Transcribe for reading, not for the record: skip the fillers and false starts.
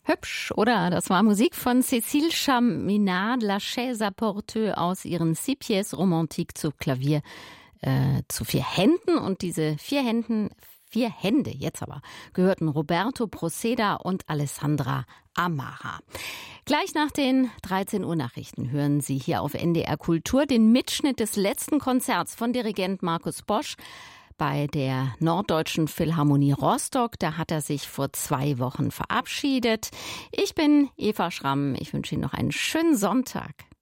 Hübsch, oder? Das war Musik von Cécile Chaminade, La Chaise à Porteux aus ihren Six Pièces Romantique zu Klavier zu 4 Händen. Und diese 4 Hände jetzt aber gehörten Roberto Proceda und Alessandra Amara. Gleich nach den 13 Uhr Nachrichten hören Sie hier auf NDR Kultur den Mitschnitt des letzten Konzerts von Dirigent Markus Bosch bei der Norddeutschen Philharmonie Rostock. Da hat er sich vor 2 Wochen verabschiedet. Ich bin Eva Schramm. Ich wünsche Ihnen noch einen schönen Sonntag.